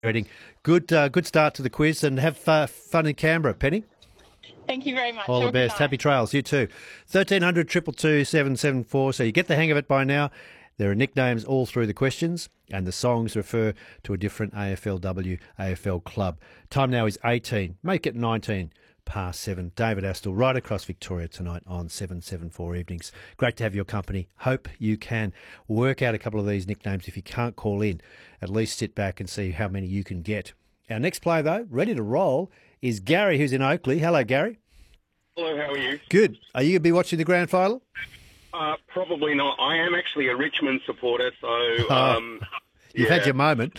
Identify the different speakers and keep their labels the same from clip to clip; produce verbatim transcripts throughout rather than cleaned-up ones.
Speaker 1: Reading. Good uh, good start to the quiz, and have uh, fun in Canberra, Penny.
Speaker 2: Thank you very much.
Speaker 1: All
Speaker 2: Have
Speaker 1: the
Speaker 2: a good
Speaker 1: best.
Speaker 2: night.
Speaker 1: Happy trails. You too. thirteen hundred, two two two, seven seven four. So you get the hang of it by now. There are nicknames all through the questions, and the songs refer to a different A F L W, A F L club. Time now is eighteen. Make it nineteen past seven. David Astle right across Victoria tonight on seven seven four Evenings. Great to have your company. Hope you can work out a couple of these nicknames. If you can't call in, at least sit back and see how many you can get. Our next player, though, ready to roll, is Gary, who's in Oakley. Hello, Gary.
Speaker 3: Hello, how are you?
Speaker 1: Good. Are you going to be watching the grand final?
Speaker 3: Uh, probably not. I am actually a Richmond supporter, so um,
Speaker 1: You've
Speaker 3: yeah,
Speaker 1: had your moment.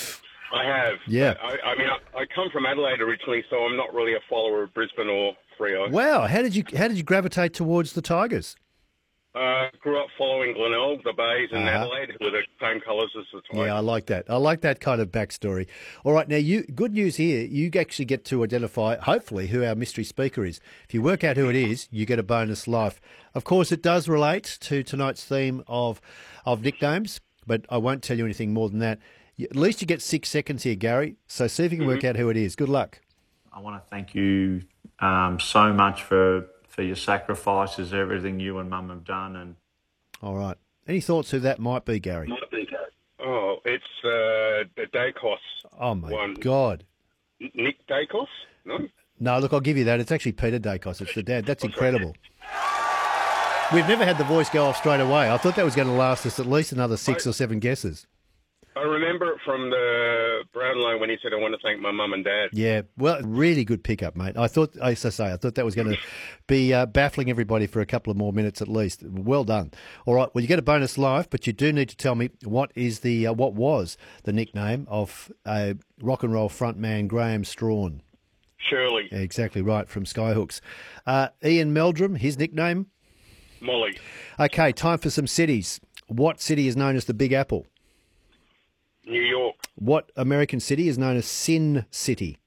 Speaker 3: I have.
Speaker 1: Yeah.
Speaker 3: I, I mean, I, I come from Adelaide originally, so I'm not really a follower of Brisbane or Freo.
Speaker 1: Wow. How did you how did you gravitate towards the Tigers?
Speaker 3: Uh, grew up following Glenelg, the Bays, and
Speaker 1: Uh-huh.
Speaker 3: Adelaide, who are the same colours as the Tigers.
Speaker 1: Yeah, I like that. I like that kind of backstory. All right, now you good news here. You actually get to identify, hopefully, who our mystery speaker is. If you work out who it is, you get a bonus life. Of course, it does relate to tonight's theme of of nicknames, but I won't tell you anything more than that. You- At least you get six seconds here, Gary. So see if you can work out who it is. Good luck.
Speaker 4: I want to thank you um, so much for, for your sacrifices, everything you and Mum have done. And
Speaker 1: All right. Any thoughts who that might be, Gary?
Speaker 3: Oh, it's uh, the Dacos
Speaker 1: Oh, my
Speaker 3: one.
Speaker 1: God.
Speaker 3: Nick Dacos? No?
Speaker 1: No, look, I'll give you that. It's actually Peter Dacos. It's the dad. That's incredible. We've never had the voice go off straight away. I thought that was going to last us at least another six
Speaker 3: I-
Speaker 1: or seven guesses.
Speaker 3: I remember it from the Brownlow when he said, I want to thank my mum and dad.
Speaker 1: Yeah, well, really good pickup, mate. I thought, as I say, I thought that was going to be uh, baffling everybody for a couple of more minutes at least. Well done. All right, well, you get a bonus life, but you do need to tell me what is the uh, what was the nickname of uh, rock and roll frontman Graham Strawn.
Speaker 3: Shirley.
Speaker 1: Yeah, exactly right, from Skyhooks. Uh, Ian Meldrum, his nickname.
Speaker 3: Molly.
Speaker 1: Okay, time for some cities. What city is known as the Big Apple?
Speaker 3: New York.
Speaker 1: What American city is known as Sin City?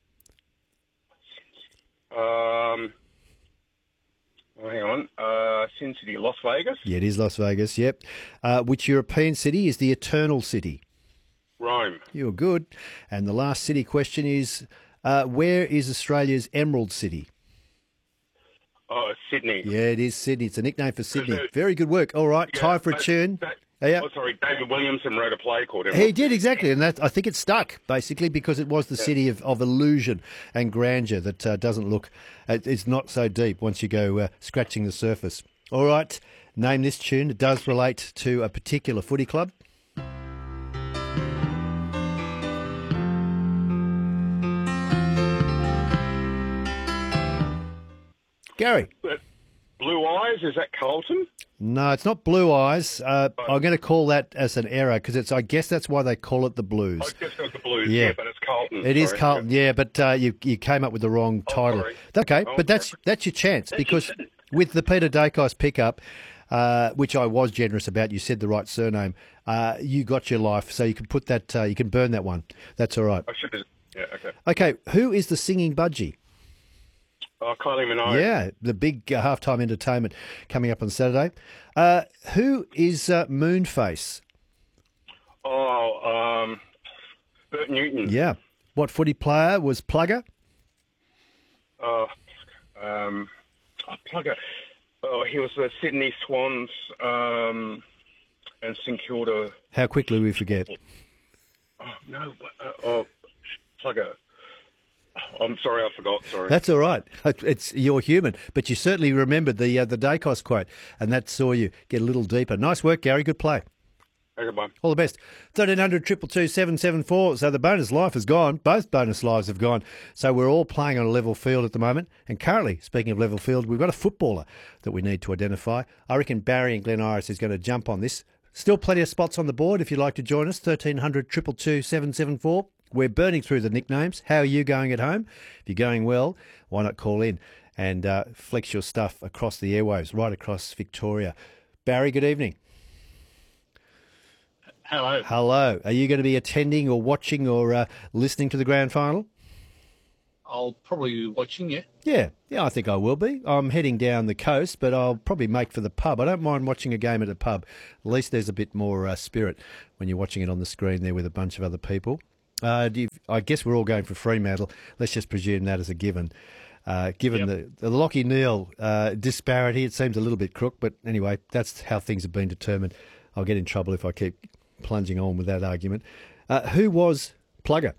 Speaker 3: Um, oh, hang on. Uh, Sin City, Las Vegas.
Speaker 1: Yeah, it is Las Vegas, yep. Uh, which European city is the Eternal City?
Speaker 3: Rome.
Speaker 1: You're good. And the last city question is, uh, where is Australia's Emerald City?
Speaker 3: Oh, Sydney.
Speaker 1: Yeah, it is Sydney. It's a nickname for Sydney.
Speaker 3: it-
Speaker 1: Very good work. All right,
Speaker 3: Yeah,
Speaker 1: time for a
Speaker 3: that-
Speaker 1: tune.
Speaker 3: that-
Speaker 1: Yeah.
Speaker 3: Oh, sorry, David Williamson wrote a play called
Speaker 1: He
Speaker 3: Emerald.
Speaker 1: did, exactly, and that I think it stuck, basically, because it was the city of, of illusion and grandeur that uh, doesn't look, it- it's not so deep once you go uh, scratching the surface. All right, name this tune. It does relate to a particular footy club. Gary.
Speaker 3: Blue Eyes, is that Carlton?
Speaker 1: No, it's not Blue Eyes. Uh, I'm going to call that as an error because it's. I guess that's why they call it the Blues.
Speaker 3: I just got the Blues,
Speaker 1: Yeah.
Speaker 3: yeah, but it's Carlton.
Speaker 1: It is
Speaker 3: Sorry.
Speaker 1: Carlton, yeah, but uh, you you came up with the wrong title.
Speaker 3: sorry.
Speaker 1: Okay,
Speaker 3: Oh,
Speaker 1: but that's
Speaker 3: sorry.
Speaker 1: that's your chance because with the Peter Dacos pickup, uh, which I was generous about, you said the right surname. Uh, you got your life, so you can put that. Uh, you can burn that one. That's all right.
Speaker 3: I should have, yeah, okay.
Speaker 1: Okay, who is the singing budgie?
Speaker 3: Oh, Kylie Minogue.
Speaker 1: Yeah, the big uh, halftime entertainment coming up on Saturday. Uh, who is uh, Moonface?
Speaker 3: Oh, um, Bert Newton.
Speaker 1: Yeah. What footy player was Plugger?
Speaker 3: Oh, um, oh, Plugger. Oh, he was the Sydney Swans um, and St Kilda.
Speaker 1: How quickly we forget.
Speaker 3: Oh, no. Uh, oh, Plugger. I'm sorry, I forgot. Sorry.
Speaker 1: That's all right. It's you're human, but you certainly remembered the uh, the Dacos quote, and that saw you get a little deeper. Nice work, Gary. Good play.
Speaker 3: Okay, goodbye.
Speaker 1: All the best. thirteen hundred, two two two, seven seven four. So the bonus life is gone. Both bonus lives have gone. So we're all playing on a level field at the moment. And currently, speaking of level field, we've got a footballer that we need to identify. I reckon Barry and Glen Iris is going to jump on this. Still plenty of spots on the board if you'd like to join us. thirteen hundred, two two two, seven seven four. We're burning through the nicknames. How are you going at home? If you're going well, why not call in and uh, flex your stuff across the airwaves, right across Victoria. Barry, good evening.
Speaker 5: Hello.
Speaker 1: Hello. Are you going to be attending or watching or uh, listening to the grand final?
Speaker 5: I'll probably be watching you.
Speaker 1: Yeah, yeah, I think I will be. I'm heading down the coast, but I'll probably make for the pub. I don't mind watching a game at a pub. At least there's a bit more uh, spirit when you're watching it on the screen there with a bunch of other people. Uh, do you, I guess we're all going for Fremantle. Let's just presume that as a given. Uh, given
Speaker 5: Yep.
Speaker 1: the, the Lockie Neal uh, disparity, it seems a little bit crook, but anyway, that's how things have been determined. I'll get in trouble if I keep plunging on with that argument. Uh, who was Plugger?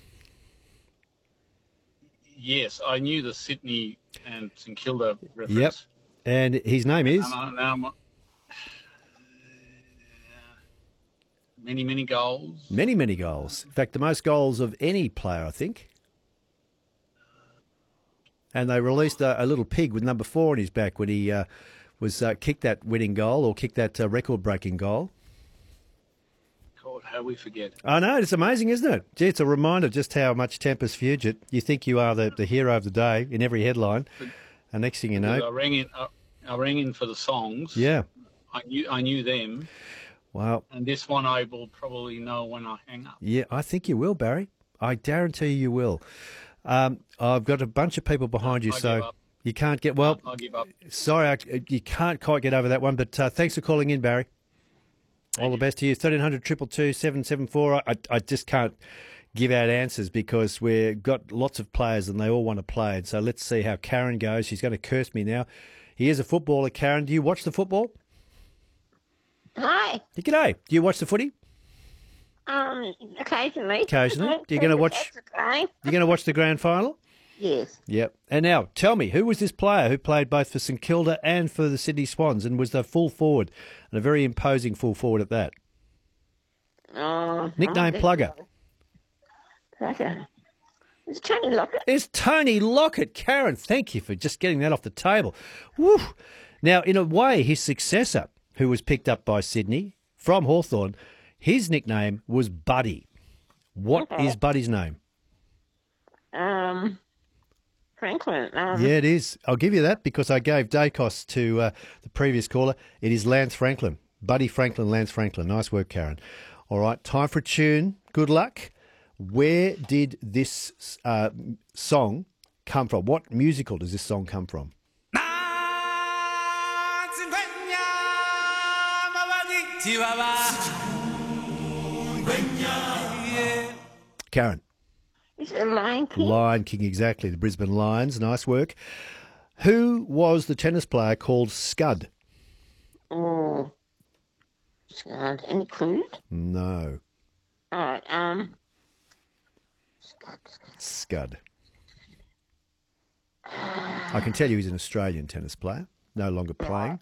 Speaker 5: Yes, I knew the Sydney and St Kilda reference.
Speaker 1: Yep. And his name is?
Speaker 5: And I, now I'm, many, many goals.
Speaker 1: Many, many goals. In fact, the most goals of any player, I think. And they released a, a little pig with number four on his back when he uh, was uh, kicked that winning goal or kicked that uh, record-breaking goal.
Speaker 5: God, how we forget.
Speaker 1: I know, it's amazing, isn't it? Gee, it's a reminder just how much Tempest Fugit. You think you are the, the hero of the day in every headline, and next thing you know...
Speaker 5: I rang in. I, I rang in for the songs.
Speaker 1: Yeah.
Speaker 5: I knew. I knew them.
Speaker 1: Well,
Speaker 5: And this one I will probably know when I hang up.
Speaker 1: yeah, I think you will, Barry. I guarantee you will. Um, I've got a bunch of people behind you,
Speaker 5: I
Speaker 1: so
Speaker 5: give up.
Speaker 1: you can't get... Well,
Speaker 5: I'll give up.
Speaker 1: sorry, I, you can't quite get over that one, but uh, thanks for calling in, Barry. All the best to you. thirteen hundred, two two two, seven seven four. I, I just can't give out answers because we've got lots of players and they all want to play. And so let's see how Karen goes. She's going to curse me now. He is a footballer, Karen. Do you watch the football?
Speaker 2: Hi.
Speaker 1: G'day. Do you watch the footy?
Speaker 2: Um, occasionally.
Speaker 1: Occasionally. You're gonna watch-
Speaker 2: That's okay.
Speaker 1: You're going to watch the grand final?
Speaker 2: Yes.
Speaker 1: Yep. And now, tell me, who was this player who played both for St Kilda and for the Sydney Swans and was the full forward, and a very imposing full forward at that?
Speaker 2: Oh,
Speaker 1: Nickname
Speaker 2: oh,
Speaker 1: Plugger.
Speaker 2: Plugger. It's Tony Lockett.
Speaker 1: It's Tony Lockett. Karen, thank you for just getting that off the table. Woo. Now, in a way, his successor, who was picked up by Sydney from Hawthorn, his nickname was Buddy. What is
Speaker 2: Okay.
Speaker 1: Buddy's name?
Speaker 2: Um, Franklin. Um,
Speaker 1: Yeah, it is. I'll give you that because I gave Dacos to uh, the previous caller. It is Lance Franklin. Buddy Franklin, Lance Franklin. Nice work, Karen. All right, time for a tune. Good luck. Where did this uh, song come from? What musical does this song come from? Karen.
Speaker 2: Is it Lion King?
Speaker 1: Lion King, exactly. The Brisbane Lions. Nice work. Who was the tennis player called Scud?
Speaker 2: Oh. Scott. Any clues?
Speaker 1: No.
Speaker 2: All right. Um. Scott.
Speaker 1: Scud. I can tell you he's an Australian tennis player, no longer playing.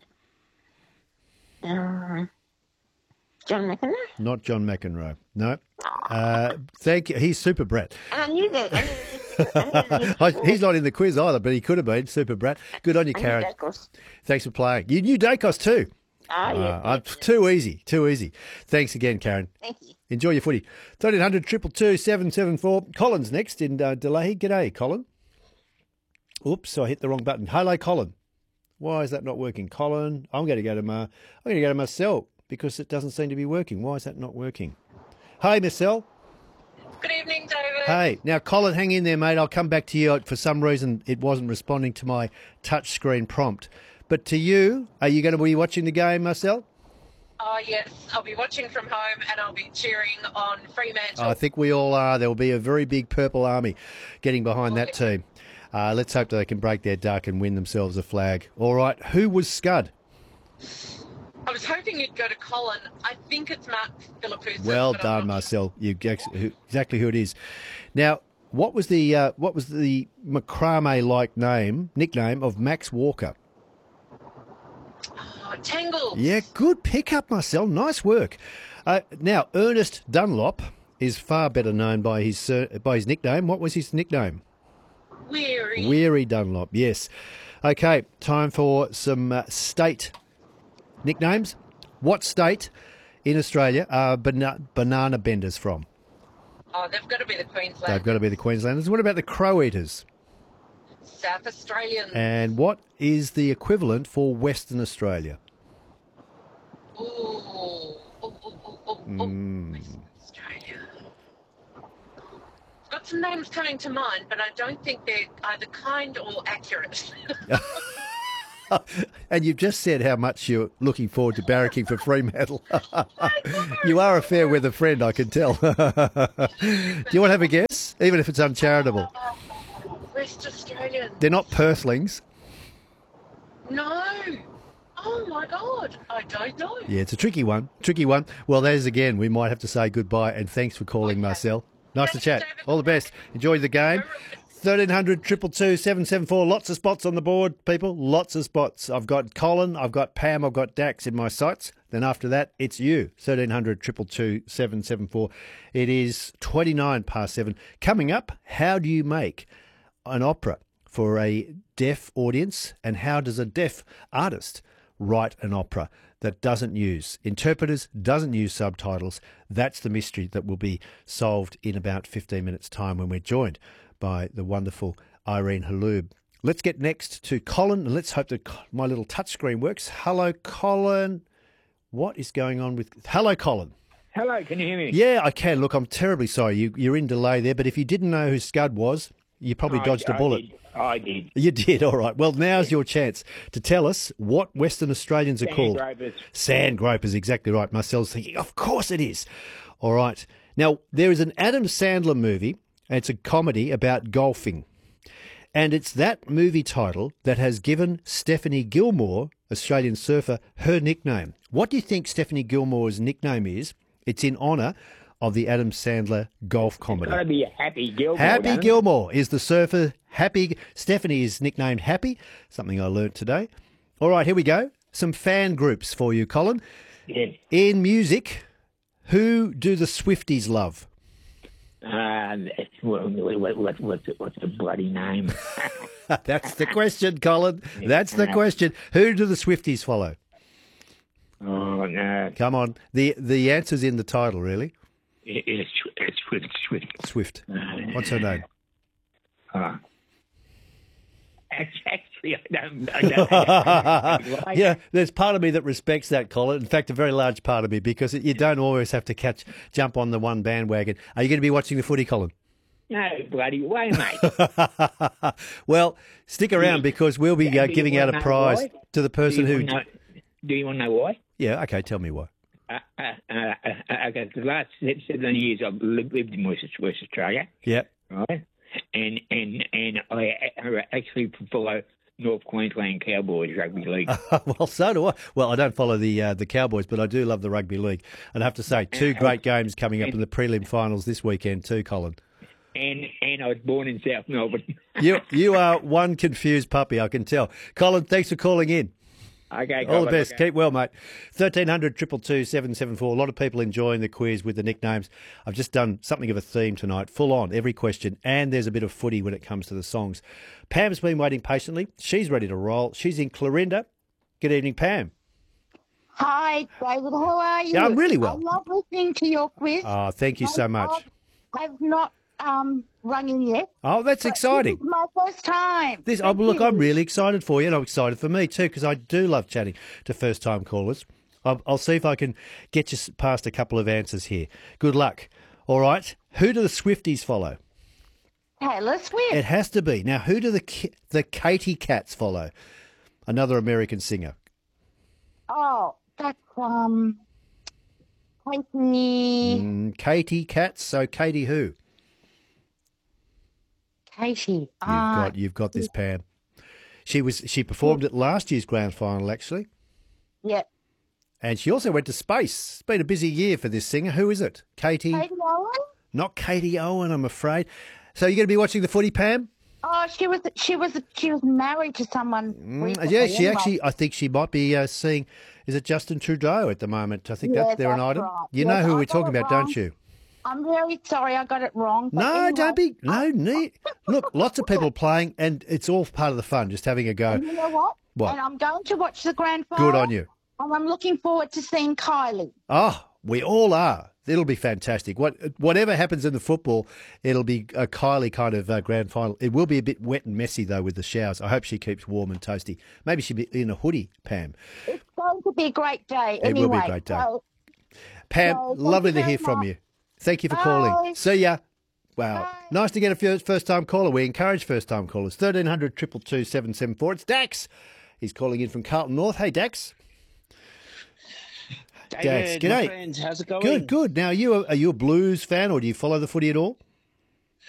Speaker 2: Um. John McEnroe.
Speaker 1: Not John McEnroe. No. Uh, thank you. He's Super Brat.
Speaker 2: I knew that. I knew that. I knew that.
Speaker 1: I- He's not in the quiz either, but he could have been Super Brat. Good on you,
Speaker 2: I knew
Speaker 1: Karen.
Speaker 2: that, of course.
Speaker 1: Thanks for playing. You knew Dacos too.
Speaker 2: Oh, yeah.
Speaker 1: Uh, uh, too easy. Too easy. Thanks again, Karen.
Speaker 2: Thank you.
Speaker 1: Enjoy your footy. thirteen hundred, two two two, seven seven four. Colin's next in uh, Delay. G'day, Colin. Oops, I hit the wrong button. Hello, Colin. Why is that not working? Colin, I'm going to go to my, I'm going to go to Marcel because it doesn't seem to be working. Why is that not working? Hey, Marcel.
Speaker 6: Good evening, David.
Speaker 1: Hey, now, Colin, hang in there, mate. I'll come back to you. For some reason, it wasn't responding to my touch screen prompt. But to you, are you going to be watching the game, Marcel?
Speaker 6: Oh, yes. I'll be watching from home and I'll be cheering on Fremantle.
Speaker 1: I think we all are. There will be a very big purple army getting behind that team. Uh, let's hope that they can break their duck and win themselves a flag. All right, who was Scud?
Speaker 6: I was hoping you'd go to Colin. I think it's Mark Philippou.
Speaker 1: Well done, Marcel. You ex- who- exactly who it is. Now, what was the uh, what was the macrame-like name nickname of Max Walker?
Speaker 6: Oh, Tangled.
Speaker 1: Yeah, good pickup, Marcel. Nice work. Uh, now, Ernest Dunlop is far better known by his uh, by his nickname. What was his nickname?
Speaker 6: Weary.
Speaker 1: Weary Dunlop, yes. Okay, time for some uh, state nicknames. What state in Australia are bana- banana benders from?
Speaker 6: Oh, they've got to be the Queensland.
Speaker 1: They've got to be the Queenslanders. What about the Crow Eaters?
Speaker 6: South Australian.
Speaker 1: And what is the equivalent for Western Australia?
Speaker 6: Ooh. Ooh, ooh, ooh, ooh, ooh. Western Australia. Got some names coming to mind, but I don't think they're either kind or accurate.
Speaker 1: And you've just said how much you're looking forward to barracking for Fremantle. You are a fair weather friend, I can tell. Do you want to have a guess, even if it's uncharitable?
Speaker 6: West Australian.
Speaker 1: They're not Perthlings.
Speaker 6: No. Oh my God. I don't know.
Speaker 1: Yeah, it's a tricky one. Tricky one. Well, there's again. We might have to say goodbye, and thanks for calling, Marcel. Nice to chat. All the best. Enjoy the game. thirteen hundred, two two two, seven seven four. Lots of spots on the board, people. Lots of spots. I've got Colin, I've got Pam, I've got Dax in my sights. Then after that, it's you. thirteen hundred, two two two, seven seven four. It is twenty-nine past seven. Coming up, how do you make an opera for a deaf audience, and how does a deaf artist write an opera that doesn't use interpreters, doesn't use subtitles? That's the mystery that will be solved in about fifteen minutes' time when we're joined by the wonderful Irene Haloob. Let's get next to Colin, and let's hope that my little touchscreen works. Hello, Colin. What is going on with... Hello, Colin.
Speaker 7: Hello, can you hear me?
Speaker 1: Yeah, I can. Look, I'm terribly sorry. You, you're in delay there, but if you didn't know who Scud was, you probably
Speaker 7: I-
Speaker 1: dodged a
Speaker 7: I
Speaker 1: bullet.
Speaker 7: did. I did.
Speaker 1: You did, all right. Well, now's your chance to tell us what Western Australians are
Speaker 7: Sand
Speaker 1: called.
Speaker 7: gropers.
Speaker 1: Sand gropers, exactly right. Marcel's thinking, of course it is. All right. Now, there is an Adam Sandler movie, and it's a comedy about golfing. And it's that movie title that has given Stephanie Gilmore, Australian surfer, her nickname. What do you think Stephanie Gilmore's nickname is? It's in honour of the Adam Sandler golf comedy.
Speaker 7: Got to be a Happy Gilmore.
Speaker 1: Happy
Speaker 7: don't it?
Speaker 1: Gilmore is the surfer. Happy Stephanie is nicknamed Happy, something I learnt today. All right, here we go. Some fan groups for you, Colin.
Speaker 7: Yeah.
Speaker 1: In music, who do the Swifties love?
Speaker 7: Uh, what, what, what, what's, the, what's the bloody name?
Speaker 1: That's the question, Colin. That's the question. Who do the Swifties follow?
Speaker 7: Oh, no.
Speaker 1: Come on. The the answer's in the title, really.
Speaker 7: It, it's, it's Swift. Swift.
Speaker 1: Swift. What's her name?
Speaker 7: Uh, actually, I don't, I don't, I don't like
Speaker 1: Yeah, there's part of me that respects that, Colin. In fact, a very large part of me, because you don't always have to catch, jump on the one bandwagon. Are you going to be watching the footy, Colin?
Speaker 7: No bloody way, mate.
Speaker 1: Well, stick around, because we'll be
Speaker 7: Yeah,
Speaker 1: uh,
Speaker 7: do you
Speaker 1: giving out
Speaker 7: wanna
Speaker 1: a
Speaker 7: know
Speaker 1: prize
Speaker 7: why?
Speaker 1: to the person
Speaker 7: do, you
Speaker 1: who...
Speaker 7: wanna know, do you want to know why?
Speaker 1: Yeah, okay, tell me why.
Speaker 7: Uh, uh, uh, uh, okay, the last seven years I've lived, lived in West, West Australia,
Speaker 1: Yeah.
Speaker 7: right? And and and I, I actually follow North Queensland Cowboys Rugby League.
Speaker 1: Well, so do I. Well, I don't follow the uh, the Cowboys, but I do love the rugby league. And I have to say, two great games coming up in the prelim finals this weekend too, Colin.
Speaker 7: And and I was born in South Melbourne.
Speaker 1: You you are one confused puppy, I can tell. Colin, thanks for calling in.
Speaker 7: Okay,
Speaker 1: All the
Speaker 7: guys,
Speaker 1: best.
Speaker 7: okay.
Speaker 1: Keep well, mate. thirteen hundred, two two two, seven seven four. A lot of people enjoying the quiz with the nicknames. I've just done something of a theme tonight, full on, every question, and there's a bit of footy when it comes to the songs. Pam's been waiting patiently. She's ready to roll. She's in Clarinda. Good evening, Pam.
Speaker 8: Hi, David. How are you?
Speaker 1: Yeah, I'm really well.
Speaker 8: I love listening to your quiz.
Speaker 1: Oh, thank you so much.
Speaker 8: I've not um, rung in yet.
Speaker 1: Oh, that's
Speaker 8: but
Speaker 1: exciting.
Speaker 8: This is my first time.
Speaker 1: This, oh,
Speaker 8: Thank
Speaker 1: look,
Speaker 8: you.
Speaker 1: I'm really excited for you, and I'm excited for me too, because I do love chatting to first-time callers. I'll, I'll see if I can get you s- past a couple of answers here. Good luck. All right. Who do the Swifties follow?
Speaker 8: Taylor Swift.
Speaker 1: It has to be. Now, who do the Ki- the Katy Cats follow? Another American singer.
Speaker 8: Oh, that's um, Katie.
Speaker 1: Mm, Katy Cats. So Katy who?
Speaker 8: Katie.
Speaker 1: You've
Speaker 8: Ah,
Speaker 1: got you've got this, Pam. She was she performed at last year's grand final actually,
Speaker 8: yeah.
Speaker 1: and she also went to space. It's been a busy year for this singer. Who is it? Katie.
Speaker 8: Katie Owen.
Speaker 1: Not Katie Owen, I'm afraid. So you're going to be watching the footy, Pam?
Speaker 8: Oh, she was she was she was married to someone.
Speaker 1: Mm,
Speaker 8: recently,
Speaker 1: yeah, she
Speaker 8: anyway.
Speaker 1: actually. I think she might be uh, seeing. Is it Justin Trudeau at the moment? I think
Speaker 8: Yeah,
Speaker 1: that they're an
Speaker 8: that's
Speaker 1: item.
Speaker 8: right.
Speaker 1: You
Speaker 8: Yes,
Speaker 1: know who
Speaker 8: I
Speaker 1: we're
Speaker 8: got
Speaker 1: talking
Speaker 8: it
Speaker 1: about,
Speaker 8: wrong.
Speaker 1: don't you?
Speaker 8: I'm very sorry I got it wrong. but
Speaker 1: No,
Speaker 8: anyway,
Speaker 1: don't be. No, need. Look, lots of people playing, and it's all part of the fun. Just having a go.
Speaker 8: And you know what?
Speaker 1: What?
Speaker 8: And I'm going to watch the grand final.
Speaker 1: Good on you.
Speaker 8: And I'm looking forward to seeing Kylie.
Speaker 1: Oh, we all are. It'll be fantastic. What whatever happens in the football, it'll be a Kylie kind of uh, grand final. It will be a bit wet and messy though with the showers. I hope she keeps warm and toasty. Maybe she'll be in a hoodie, Pam.
Speaker 8: It's going to be a great day.
Speaker 1: It will be a
Speaker 8: anyway.
Speaker 1: great day.
Speaker 8: So,
Speaker 1: Pam,
Speaker 8: So, thank
Speaker 1: lovely
Speaker 8: you
Speaker 1: to
Speaker 8: very
Speaker 1: hear from
Speaker 8: much.
Speaker 1: you. Thank you for
Speaker 8: Bye.
Speaker 1: calling. See ya. Wow.
Speaker 8: Bye.
Speaker 1: Nice to get a first time caller. We encourage first time callers. thirteen hundred, two two two, seven seven four. It's Dax. He's calling in from Carlton North. Hey, Dax.
Speaker 9: David,
Speaker 1: Dax,
Speaker 9: my
Speaker 1: g'day.
Speaker 9: friend, how's it going?
Speaker 1: Good, good. Now, are you a, are you a Blues fan or do you follow the footy at all?